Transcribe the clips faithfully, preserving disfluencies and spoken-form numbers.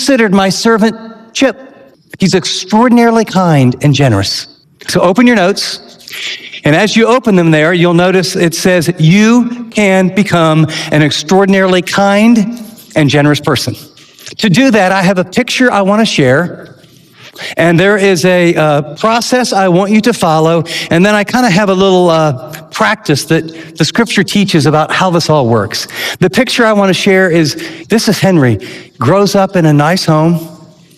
considered my servant Chip. He's extraordinarily kind and generous. So open your notes. And as you open them there, you'll notice it says, you can become an extraordinarily kind and generous person. To do that, I have a picture I want to share. And there is a uh, process I want you to follow. And then I kind of have a little uh, practice that the scripture teaches about how this all works. The picture I want to share is, this is Henry. Grows up in a nice home.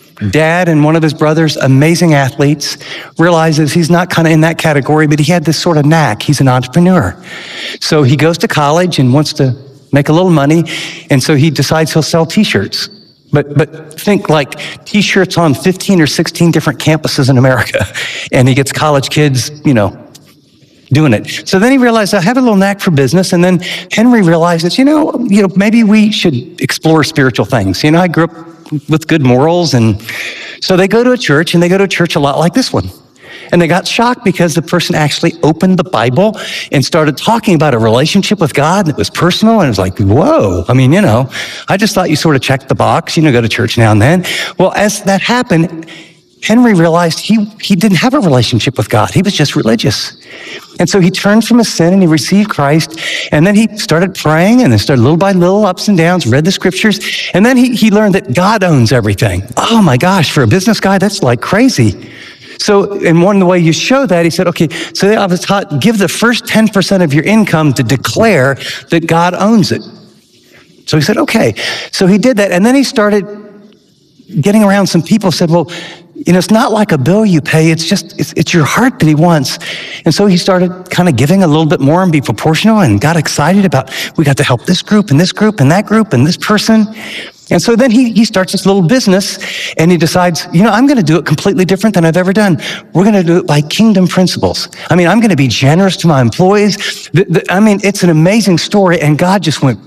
Dad and one of his brothers, amazing athletes, realizes he's not kind of in that category, but he had this sort of knack. He's an entrepreneur. So he goes to college and wants to make a little money. And so he decides he'll sell t-shirts. But but think like t-shirts on fifteen or sixteen different campuses in America. And he gets college kids, you know, doing it. So then he realized, I have a little knack for business. And then Henry realizes, you know, you know, maybe we should explore spiritual things. You know, I grew up with good morals. And so they go to a church, and they go to a church a lot like this one. And they got shocked because the person actually opened the Bible and started talking about a relationship with God that was personal. And it was like, whoa, I mean, you know, I just thought you sort of checked the box, you know, go to church now and then. Well, as that happened, Henry realized he, he didn't have a relationship with God. He was just religious. And so he turned from his sin and he received Christ. And then he started praying, and then started little by little, ups and downs, read the scriptures. And then he, he learned that God owns everything. Oh my gosh, for a business guy, that's like crazy. So, and one way you show that, he said, okay, so I was taught, give the first ten percent of your income to declare that God owns it. So he said, okay. So he did that. And then he started getting around some people, said, well, you know, it's not like a bill you pay. It's just, it's, it's your heart that he wants. And so he started kind of giving a little bit more and be proportional, and got excited about, we got to help this group and this group and that group and this person. And so then he, he starts this little business, and he decides, you know, I'm going to do it completely different than I've ever done. We're going to do it by kingdom principles. I mean, I'm going to be generous to my employees. The, the, I mean, it's an amazing story. And God just went,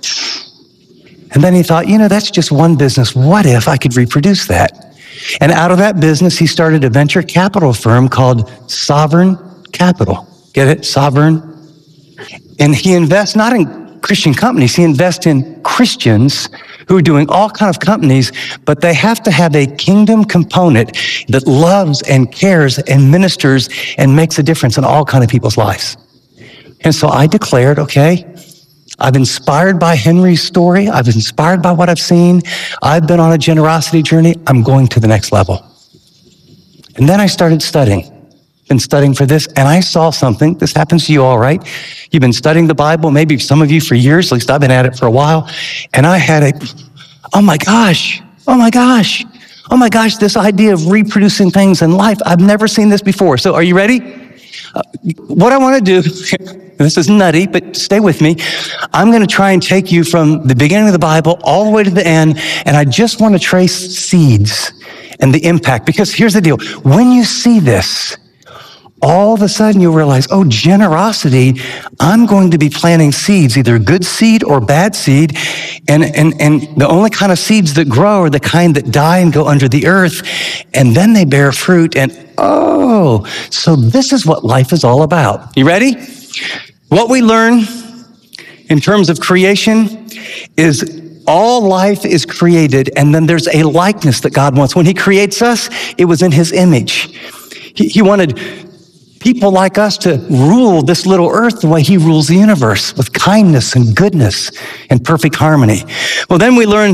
and then he thought, you know, that's just one business. What if I could reproduce that? And out of that business, he started a venture capital firm called Sovereign Capital. Get it? Sovereign. And he invests not in Christian companies, he invests in Christians who are doing all kinds of companies, but they have to have a kingdom component that loves and cares and ministers and makes a difference in all kinds of people's lives. And so I declared, okay, I've inspired by Henry's story. I've inspired by what I've seen. I've been on a generosity journey. I'm going to the next level. And then I started studying. Been studying for this, and I saw something. This happens to you all, right? You've been studying the Bible, maybe some of you for years, at least I've been at it for a while. And I had a, oh my gosh, oh my gosh, oh my gosh, this idea of reproducing things in life. I've never seen this before. So are you ready? Uh, what I want to do, this is nutty, but stay with me. I'm going to try and take you from the beginning of the Bible all the way to the end, and I just want to trace seeds and the impact. Because here's the deal. When you see this, all of a sudden you'll realize, oh, generosity, I'm going to be planting seeds, either good seed or bad seed. And, and, and the only kind of seeds that grow are the kind that die and go under the earth, and then they bear fruit. And oh, so this is what life is all about. You ready? What we learn in terms of creation is all life is created, and then there's a likeness that God wants. When he creates us, it was in his image. He, he wanted people like us to rule this little earth the way he rules the universe, with kindness and goodness and perfect harmony. Well, then we learn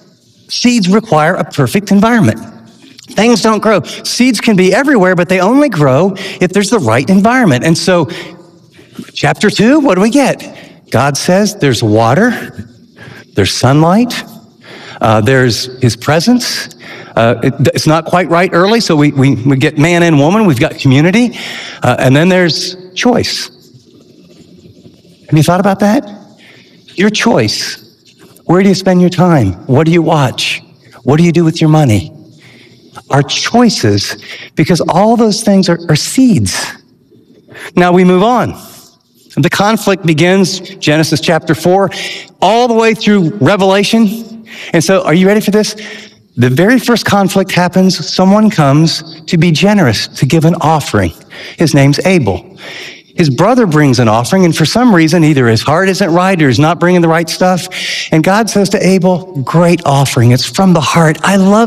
seeds require a perfect environment. Things don't grow. Seeds can be everywhere, but they only grow if there's the right environment. And so, chapter two, what do we get? God says there's water, there's sunlight, uh, there's his presence. Uh, it, it's not quite right early, so we, we, we get man and woman, we've got community, uh, and then there's choice. Have you thought about that? Your choice. Where do you spend your time? What do you watch? What do you do with your money? Our choices, because all those things are, are seeds. Now we move on. The conflict begins, Genesis chapter four, all the way through Revelation. And so, are you ready for this? The very first conflict happens, someone comes to be generous, to give an offering. His name's Abel. His brother brings an offering, and for some reason, either his heart isn't right or he's not bringing the right stuff. And God says to Abel, great offering. It's from the heart. I love